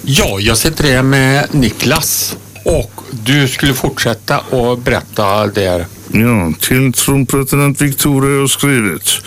Ja, jag sitter här med Niklas och du skulle fortsätta och berätta där. Ja, till tronpresident Victoria har skrivit.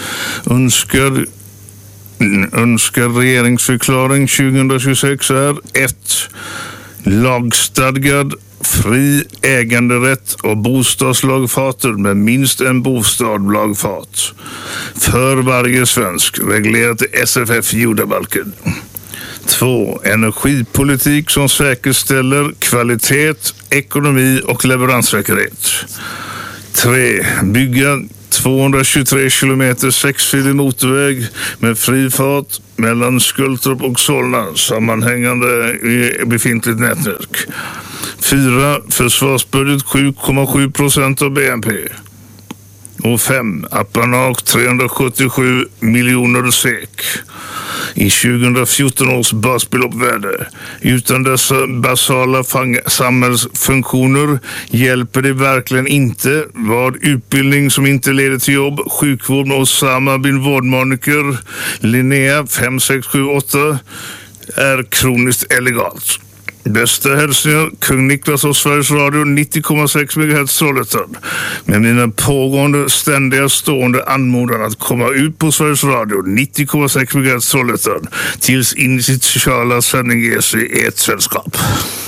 Önskar regeringsförklaring 2026 är 1. Lagstadgad fri äganderätt och bostadslagfater med minst en bostad lagfat för varje svensk reglerat i SFF jordabalken. 2. Energipolitik som säkerställer kvalitet, ekonomi och leveranssäkerhet. 3. Bygga 223 kilometer sexfilig motorväg med fri fart mellan Skultorp och Solna sammanhängande i befintligt nätverk. 4. Försvarsbudget 7,7% av BNP. Och 5. Apanage 377 miljoner SEK i 2014 års basbeloppvärde. Utan dessa basala samhällsfunktioner hjälper det verkligen inte vad utbildning som inte leder till jobb, sjukvård med Osama bin Vårdmoniker, Linnea 5678 är kroniskt illegalt. Bästa hälsningar, kung Niklas och Sveriges Radio 90,6 MHz Trollhättan. Med mina pågående, ständiga, stående anmodan att komma ut på Sveriges Radio 90,6 MHz Trollhättan tills initiala sändning ges i ett sällskap.